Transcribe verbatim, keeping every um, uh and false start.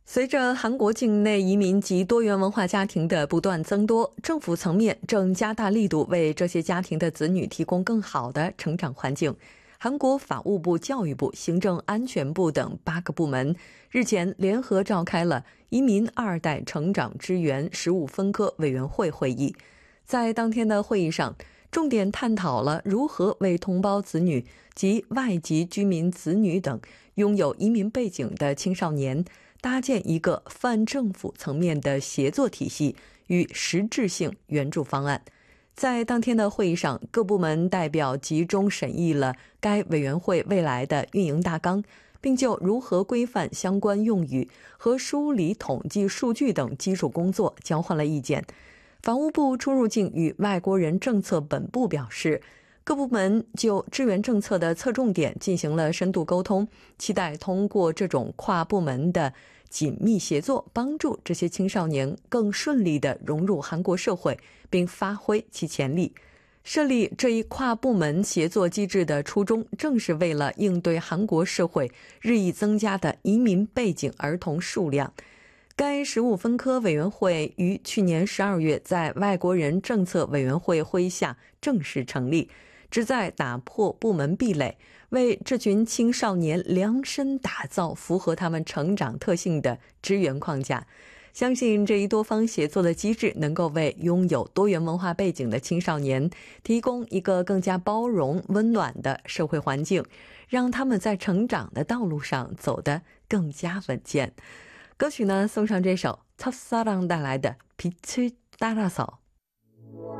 随着韩国境内移民及多元文化家庭的不断增多，政府层面正加大力度为这些家庭的子女提供更好的成长环境。韩国法务部、教育部、行政安全部等八个部门日前联合召开了移民二代成长支援十五分科委员会会议。在当天的会议上，重点探讨了如何为同胞子女及外籍居民子女等拥有移民背景的青少年搭建一个泛政府层面的协作体系与实质性援助方案。在当天的会议上，各部门代表集中审议了该委员会未来的运营大纲，并就如何规范相关用语和梳理统计数据等基础工作交换了意见。法务部出入境与外国人政策本部表示，各部门就支援政策的侧重点进行了深度沟通，期待通过这种跨部门的紧密协作，帮助这些青少年更顺利地融入韩国社会，并发挥其潜力。设立这一跨部门协作机制的初衷，正是为了应对韩国社会日益增加的移民背景儿童数量。该十五分科委员会于去年十二月在外国人政策委员会会议下正式成立，旨在打破部门壁垒，为这群青少年量身打造符合他们成长特性的支援框架。相信这一多方协作的机制能够为拥有多元文化背景的青少年提供一个更加包容温暖的社会环境，让他们在成长的道路上走得更加稳健。歌曲呢，送上这首첫사랑带来的빛을 따라서。